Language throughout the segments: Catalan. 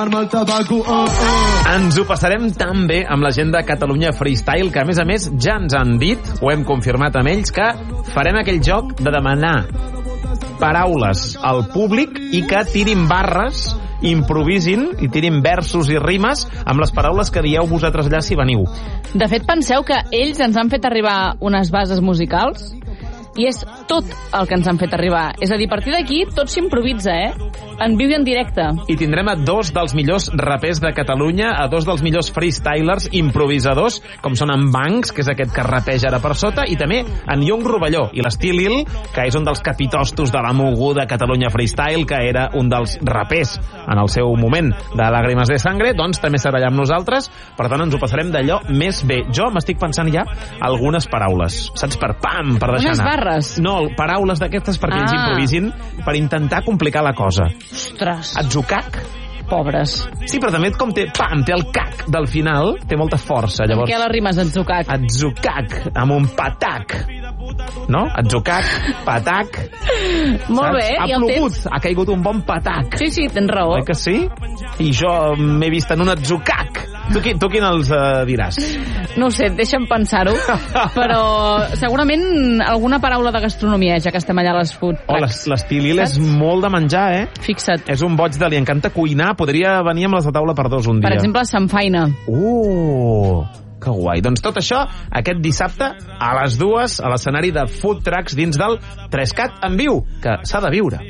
Ens ho passarem tan bé amb la gent de Catalunya Freestyle que, a més, ja ens han dit, ho hem confirmat amb ells, que farem aquell joc de demanar paraules al públic i que tirin barres, improvisin i tirin versos i rimes amb les paraules que dieu vosaltres allà si veniu. De fet, penseu que ells ens han fet arribar unes bases musicals i és tot el que ens han fet arribar. És a dir, a partir d'aquí tot s'improvisa, en viu i en directe. I tindrem a dos dels millors rapers de Catalunya, a dos dels millors freestylers improvisadors, com són en Banks, que és aquest que rapeja ara per sota, i també en Young Rovelló, i l'Estil Lil, que és un dels capitostos de la moguda Catalunya Freestyle, que era un dels rapers en el seu moment de Lágrimas de Sangre, doncs també serà allà amb nosaltres. Per tant, ens ho passarem d'allò més bé. Jo m'estic pensant ja algunes paraules, saps? Per deixar anar. Barres. No, paraules d'aquestes perquè ells improvisin per intentar complicar la cosa. Ostres. Atzucac. Pobres. Sí, però també com té el cac del final, té molta força. Llavors, què la rimes, atzucac? Atzucac, amb un patac. No? Atzucac, patac. Molt bé. Ha plogut, ha caigut un bon patac. Sí, tens raó. Oi que sí? I jo m'he vist en un atzucac. Tu quin els diràs? No ho sé, deixa'm pensar-ho, però segurament alguna paraula de gastronomia, ja que estem allà a les food trucks. L'Estil Lil és molt de menjar, Fixa't. És un boig li encanta cuinar, podria venir amb les de taula per dos un dia. Per exemple, s'enfaina. Que guai. Doncs tot això, aquest dissabte, a les 2, a l'escenari de Food Trucks dins del 3CAT en viu, que s'ha de viure.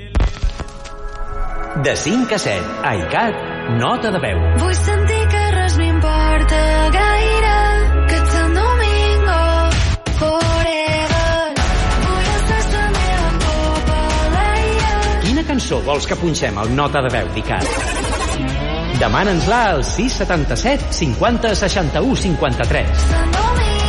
De 5 a 7, a ICAT, nota de veu. Vull sentir que res m'importa gaire, que ets el domingo forever. Vull estar la meva copa a l'aire. Quina cançó vols que punxem al nota de veu d'ICAT? Demana'ns-la al 677 50 61 53.